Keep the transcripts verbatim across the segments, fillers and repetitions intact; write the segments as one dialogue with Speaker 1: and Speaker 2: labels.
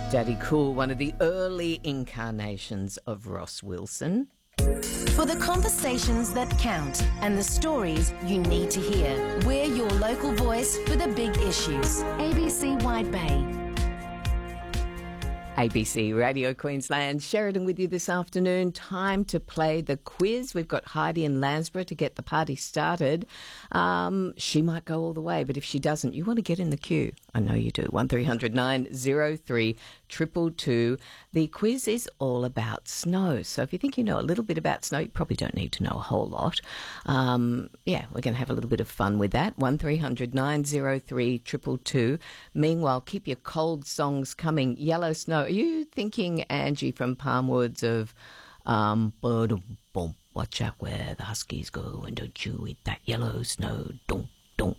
Speaker 1: Daddy Cool, one of the early incarnations of Ross Wilson.
Speaker 2: For the conversations that count and the stories you need to hear, we're your local voice for the big issues. A B C Wide Bay.
Speaker 1: A B C Radio Queensland, Sheridan with you this afternoon. Time to play the quiz. We've got Heidi in Landsborough to get the party started. Um, she might go all the way, but if she doesn't, you want to get in the queue. I know you do. one three hundred nine oh three two two two. The quiz is all about snow. So if you think you know a little bit about snow, you probably don't need to know a whole lot. Um, yeah, we're going to have a little bit of fun with that. one three hundred nine oh three two two two. Meanwhile, keep your cold songs coming. Yellow Snow. Are you thinking, Angie from Palmwoods, of um, boom, watch out where the huskies go and don't you eat that yellow snow, donk, donk.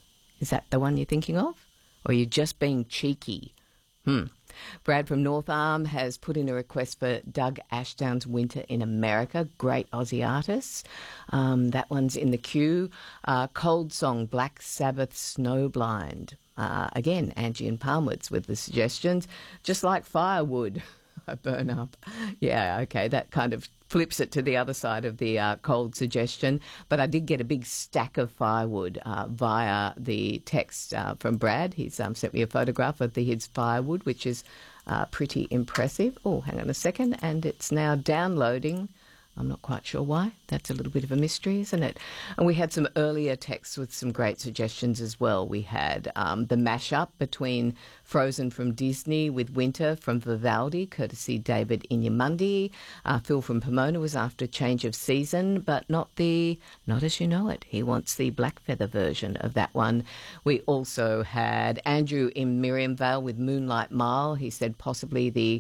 Speaker 1: Is that the one you're thinking of? Or are you just being cheeky? Hmm. Brad from North Arm has put in a request for Doug Ashdown's Winter in America. Great Aussie artist. Um, that one's in the queue. Uh, cold song, Black Sabbath, Snowblind. Uh, again, Angie and Palmwoods with the suggestions. Just like firewood, I burn up. Yeah, okay, that kind of flips it to the other side of the uh, cold suggestion. But I did get a big stack of firewood uh, via the text uh, from Brad. He's um, sent me a photograph of the, his firewood, which is uh, pretty impressive. Oh, hang on a second. And it's now downloading. I'm not quite sure why. That's a little bit of a mystery, isn't it? And we had some earlier texts with some great suggestions as well. We had um, the mashup between Frozen from Disney with Winter from Vivaldi, courtesy David Inyamundi. Uh, Phil from Pomona was after Change of Season, but not the, not as you know it. He wants the Black Feather version of that one. We also had Andrew in Miriam Vale with Moonlight Mile. He said possibly the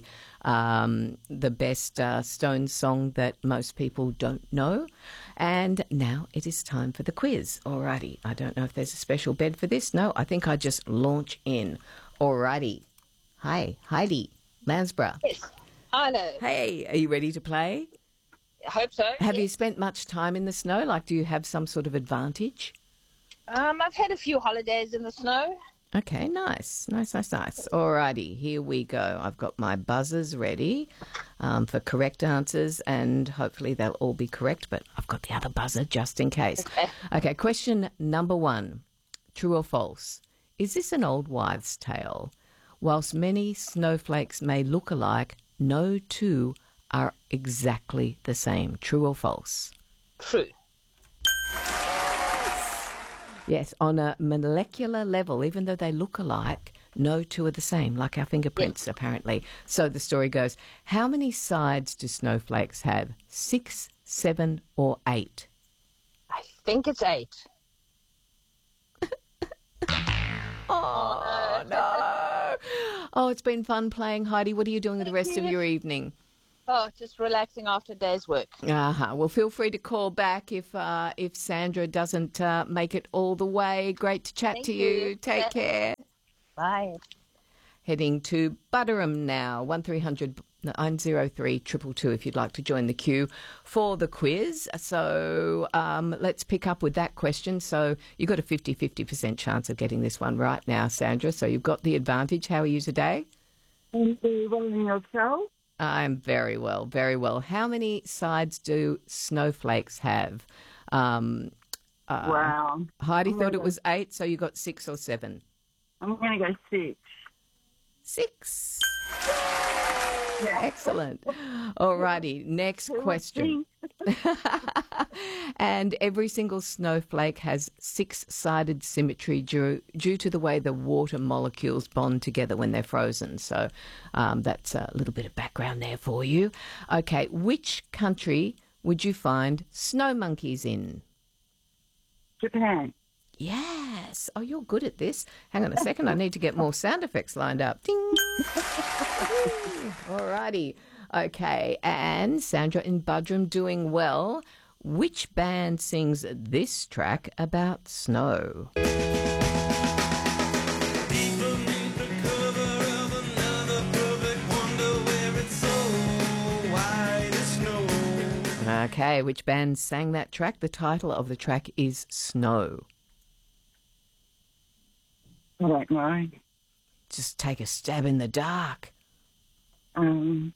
Speaker 1: Um, the best uh, Stones song that most people don't know. And now it is time for the quiz. Alrighty, I don't know if there's a special bed for this. No, I think I just launch in. Alrighty. Hi, Heidi, Landsborough.
Speaker 3: Yes. Hello.
Speaker 1: Hey, are you ready to play?
Speaker 3: I hope so.
Speaker 1: Have
Speaker 3: yes.
Speaker 1: you spent much time in the snow? Like, do you have some sort of advantage?
Speaker 3: Um, I've had a few holidays in the snow.
Speaker 1: Okay, nice, nice, nice, nice. Alrighty, here we go. I've got my buzzers ready um, for correct answers, and hopefully they'll all be correct, but I've got the other buzzer just in case.
Speaker 3: Okay.
Speaker 1: Okay, question number one. True or false? Is this an old wives' tale? Whilst many snowflakes may look alike, no two are exactly the same. True or false?
Speaker 3: True.
Speaker 1: Yes, on a molecular level, even though they look alike, no two are the same, like our fingerprints, yes. Apparently. So the story goes, how many sides do snowflakes have? Six, seven, or eight?
Speaker 3: I think it's eight.
Speaker 1: Oh, no. Oh, it's been fun playing, Heidi. What are you doing with the rest of your evening?
Speaker 3: Oh, just relaxing after a day's work.
Speaker 1: Uh-huh. Well, feel free to call back if uh, if Sandra doesn't uh, make it all the way. Great to chat
Speaker 3: Thank
Speaker 1: to you.
Speaker 3: you.
Speaker 1: Take
Speaker 3: Yeah.
Speaker 1: care.
Speaker 3: Bye.
Speaker 1: Heading to Butterham now, one three hundred nine oh three two two two if you'd like to join the queue for the quiz. So um, let's pick up with that question. So you've got a fifty fifty percent chance of getting this one right now, Sandra. So you've got the advantage. How are you today?
Speaker 4: I'm very well, and yourself?
Speaker 1: I'm very well, very well. How many sides do snowflakes have? Um, uh,
Speaker 4: Wow.
Speaker 1: Heidi
Speaker 4: I'm
Speaker 1: thought
Speaker 4: gonna
Speaker 1: it was eight, so you got six or seven.
Speaker 4: I'm going to go six.
Speaker 1: Six. Excellent. All righty, next question. And every single snowflake has six-sided symmetry due, due to the way the water molecules bond together when they're frozen. So um, that's a little bit of background there for you. Okay, which country would you find snow monkeys in?
Speaker 4: Japan.
Speaker 1: Yes. Oh, you're good at this. Hang on a second. I need to get more sound effects lined up. Ding. All righty. Okay. And Sandra in Budrum doing well. Which band sings this track about snow? Okay, which band sang that track? The title of the track is Snow.
Speaker 4: I don't know.
Speaker 1: Just take a stab in the dark.
Speaker 4: Um,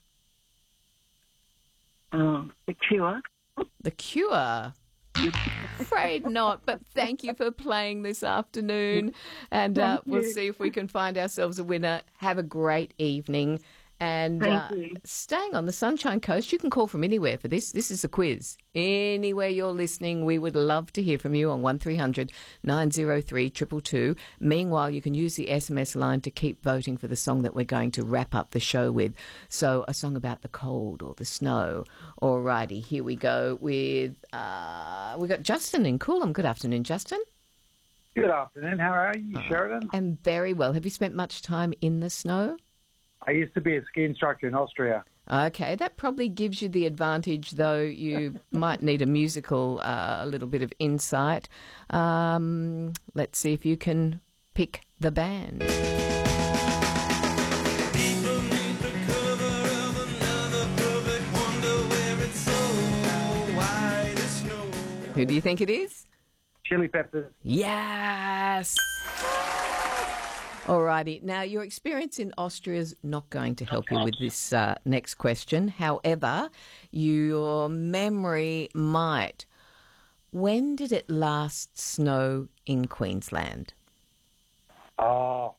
Speaker 4: um, The Cure.
Speaker 1: The Cure. Afraid not, but thank you for playing this afternoon, and uh,
Speaker 4: Thank
Speaker 1: we'll
Speaker 4: you.
Speaker 1: see if we can find ourselves a winner. Have a great evening, and
Speaker 4: Thank
Speaker 1: uh,
Speaker 4: you.
Speaker 1: staying on the Sunshine Coast, you can call from anywhere for this. This is a quiz. Anywhere you're listening, we would love to hear from you on one three hundred nine oh three two two two. Meanwhile, you can use the S M S line to keep voting for the song that we're going to wrap up the show with. So a song about the cold or the snow. Alrighty, here we go with, uh, we got Justin in Coolum. Good afternoon, Justin.
Speaker 5: Good afternoon. How are you, Sheridan?
Speaker 1: I'm very well. Have you spent much time in the snow?
Speaker 5: I used to be a ski instructor in Austria.
Speaker 1: Okay, that probably gives you the advantage, though you might need a musical, uh, a little bit of insight. Um, let's see if you can pick the band. Who do you think it is?
Speaker 5: Chili Peppers.
Speaker 1: Yes! Alrighty. Now, your experience in Austria is not going to help you with this uh, next question. However, your memory might. When did it last snow in Queensland?
Speaker 5: Oh.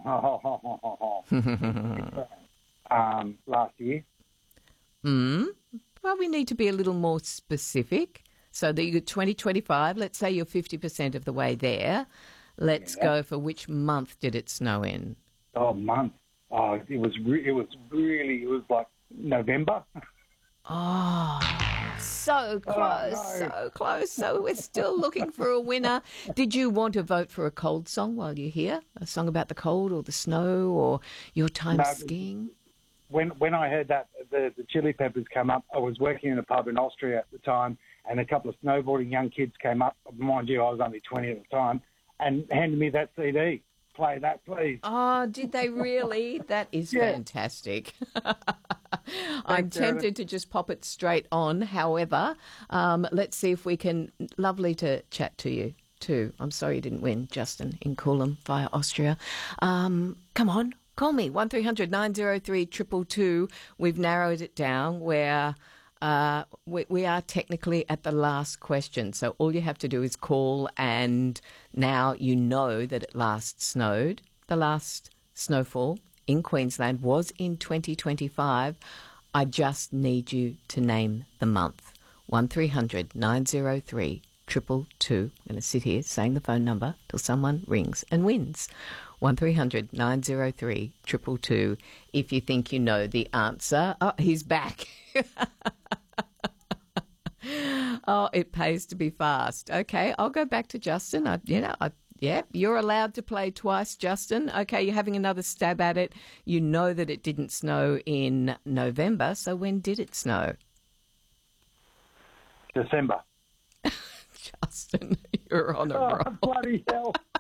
Speaker 5: um, last year.
Speaker 1: Hmm. Well, we need to be a little more specific. So that you're twenty twenty-five, let's say you're fifty percent of the way there. Let's
Speaker 5: Yeah.
Speaker 1: go for which month did it snow in?
Speaker 5: Oh, month. Oh, it was re- it was really it was like November.
Speaker 1: Oh, so close,
Speaker 5: no.
Speaker 1: so close. So we're still looking for a winner. Did you want to vote for a cold song while you're here? A song about the cold or the snow or your time
Speaker 5: No,
Speaker 1: skiing?
Speaker 5: When when I heard that the, the Chili Peppers come up, I was working in a pub in Austria at the time, and a couple of snowboarding young kids came up. Mind you, I was only twenty at the time, and handed me that C D. Play that, please.
Speaker 1: Oh, did they really? That is
Speaker 5: Yeah.
Speaker 1: fantastic. I'm
Speaker 5: Thanks, Sarah.
Speaker 1: tempted to just pop it straight on. However, um, let's see if we can. Lovely to chat to you too. I'm sorry you didn't win, Justin, in Coolum via Austria. Um, come on, call me, one three hundred nine oh three two two two. We've narrowed it down where uh, we, we are technically at the last question. So all you have to do is call, and now you know that it last snowed. The last snowfall in Queensland was in twenty twenty-five. I just need you to name the month. one three hundred nine oh three two two two. I'm going to sit here saying the phone number till someone rings and wins. one three hundred nine oh three two two two. If you think you know the answer. Oh, he's back. Oh, it pays to be fast. Okay, I'll go back to Justin. I, you know, I, yeah, you're allowed to play twice, Justin. Okay, you're having another stab at it. You know that it didn't snow in November, so when did it snow?
Speaker 5: December.
Speaker 1: Justin, you're on a
Speaker 5: Oh,
Speaker 1: roll.
Speaker 5: bloody hell.